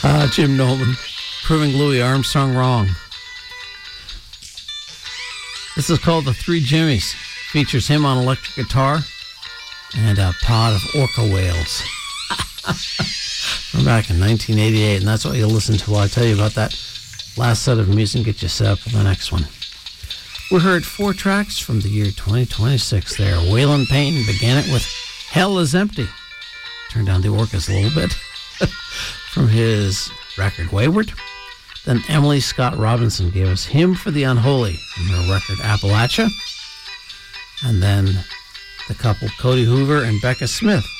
Jim Nolan, proving Louis Armstrong wrong. This is called The Three Jimmies. Features him on electric guitar and a pod of orca whales. From back in 1988, and that's what you'll listen to while I tell you about that last set of music and get you set up for the next one. We heard 4 tracks from the year 2026 there. Waylon Payton began it with Hell is Empty. Turned down the orcas a little bit from his record Wayward. Then Emily Scott Robinson gave us Hymn for the Unholy from her record Appalachia. And then the couple Cody Hoover and Becca Smith